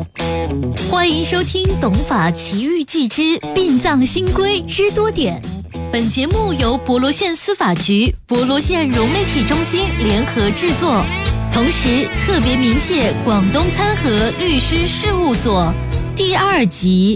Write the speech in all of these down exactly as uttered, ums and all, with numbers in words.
欢迎收听《董法奇遇记之殡葬新规知多点》。本节目由博罗县司法局、博罗县融媒体中心联合制作，同时特别鸣谢广东参和律师事务所。第二集。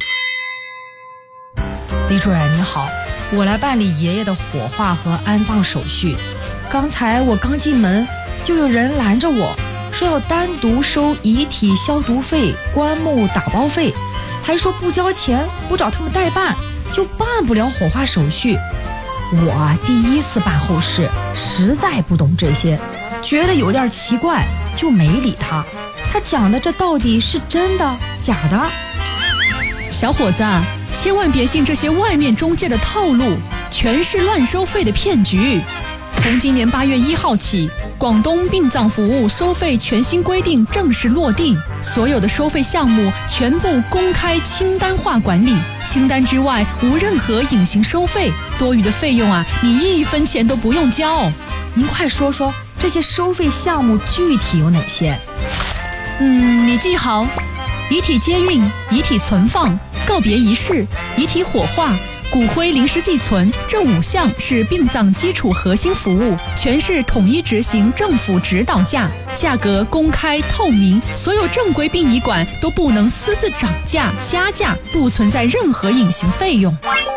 李主任你好，我来办理爷爷的火化和安葬手续。刚才我刚进门，就有人拦着我，说要单独收遗体消毒费、棺木打包费，还说不交钱不找他们代办就办不了火化手续。我第一次办后事，实在不懂这些，觉得有点奇怪，就没理他。他讲的这到底是真的假的？ 小伙子，千万别信这些外面中介的套路，全是乱收费的骗局。从今年八月一号起，广东殡葬服务收费全新规定正式落定，所有的收费项目全部公开清单化管理，清单之外无任何隐形收费，多余的费用啊，你一分钱都不用交。 您快说说这些收费项目具体有哪些？ 嗯，你记好：遗体接运、遗体存放、告别仪式、遗体火化、骨灰临时寄存，这五项是殡葬基础核心服务，全是统一执行政府指导价，价格公开透明，所有正规殡仪馆都不能私自涨价加价，不存在任何隐形费用。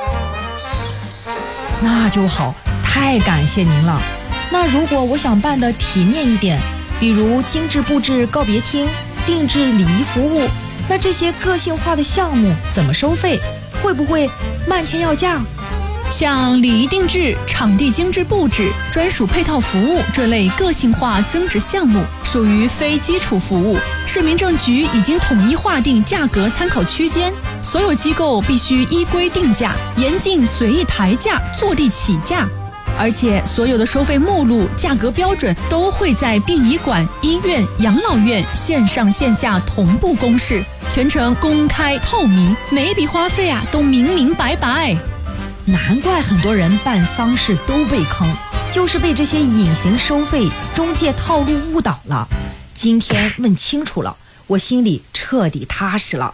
那就好，太感谢您了。那如果我想办得体面一点，比如精致布置告别厅、定制礼仪服务，那这些个性化的项目怎么收费？会不会漫天要价？ 像礼仪定制、场地精致布置、专属配套服务这类个性化增值项目，属于非基础服务。市民政局已经统一划定价格参考区间，所有机构必须依规定价，严禁随意抬价、坐地起价。而且所有的收费目录、价格标准都会在殡仪馆、医院、养老院线上线下同步公示，全程公开透明，每一笔花费啊都明明白白。 难怪很多人办丧事都被坑，就是被这些隐形收费、中介套路误导了。今天问清楚了，我心里彻底踏实了。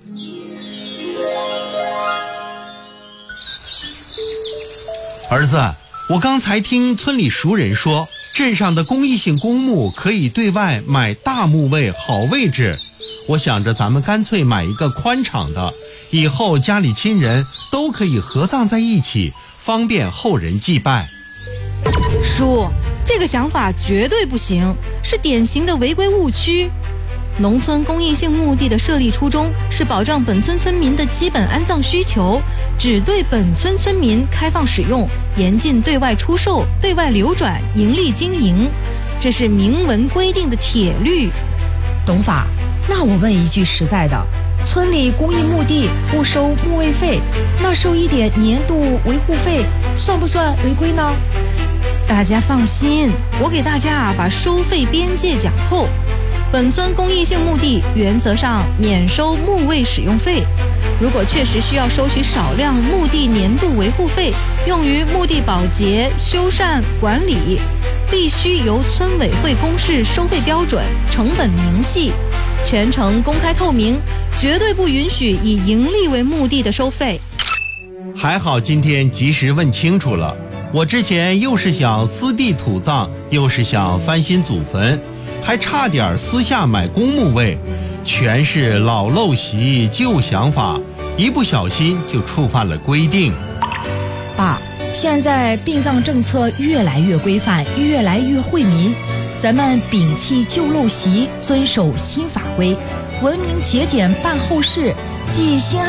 儿子，我刚才听村里熟人说，镇上的公益性公墓可以对外买大墓位好位置，我想着咱们干脆买一个宽敞的，以后家里亲人都可以合葬在一起，方便后人祭拜。 叔，这个想法绝对不行，是典型的违规误区。农村公益性墓地的设立初衷是保障本村村民的基本安葬需求，只对本村村民开放使用，严禁对外出售、对外流转、盈利经营，这是明文规定的铁律。 董法，那我问一句实在的，村里公益墓地不收墓位费，那收一点年度维护费算不算违规呢？ 大家放心，我给大家啊把收费边界讲透。本村公益性墓地原则上免收墓位使用费，如果确实需要收取少量墓地年度维护费，用于墓地保洁、修缮、管理，必须由村委会公示收费标准，成本明细，全程公开透明，绝对不允许以盈利为目的的收费。 还好今天及时问清楚了，我之前又是想私地土葬，又是想翻新祖坟，还差点私下买公墓位，全是老陋习旧想法，一不小心就触犯了规定。 爸，现在殡葬政策越来越规范，越来越惠民，咱们摒弃旧陋习，遵守新法规，文明节俭办后事，既心安